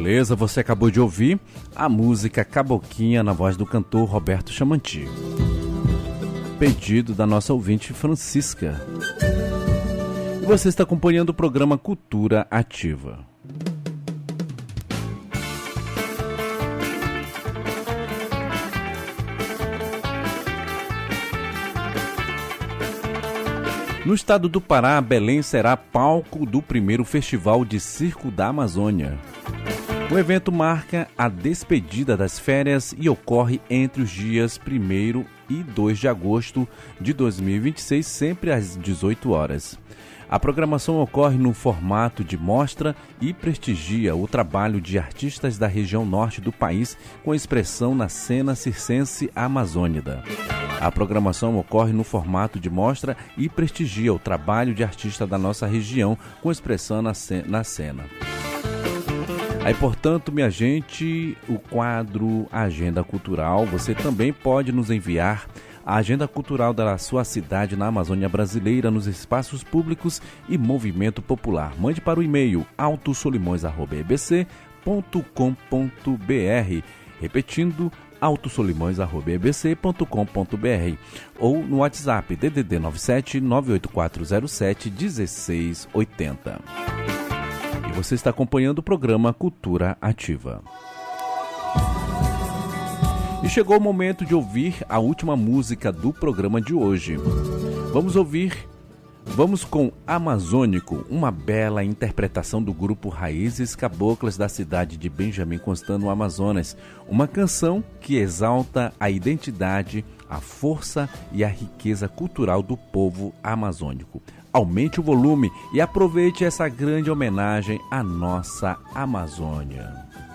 beleza? Você acabou de ouvir a música Caboquinha na voz do cantor Roberto Chamanti. Pedido da nossa ouvinte Francisca. E você está acompanhando o programa Cultura Ativa. No estado do Pará, Belém será palco do primeiro Festival de Circo da Amazônia. O evento marca a despedida das férias e ocorre entre os dias 1º e 2 de agosto de 2026, sempre às 18 horas. A programação ocorre no formato de mostra e prestigia o trabalho de artistas da região norte do país com expressão na cena circense amazônida. A programação ocorre no formato de mostra e prestigia o trabalho de artista da nossa região com expressão na cena. Aí, portanto, minha gente, o quadro Agenda Cultural, você também pode nos enviar a agenda cultural da sua cidade na Amazônia Brasileira, nos espaços públicos e movimento popular. Mande para o e-mail autosolimões@ebc.com.br, repetindo, autosolimões@ebc.com.br, ou no WhatsApp DDD 97 98407 1680. E você está acompanhando o programa Cultura Ativa. E chegou o momento de ouvir a última música do programa de hoje. Vamos com Amazônico, uma bela interpretação do grupo Raízes Caboclas da cidade de Benjamin Constant, no Amazonas. Uma canção que exalta a identidade, a força e a riqueza cultural do povo amazônico. Aumente o volume e aproveite essa grande homenagem à nossa Amazônia.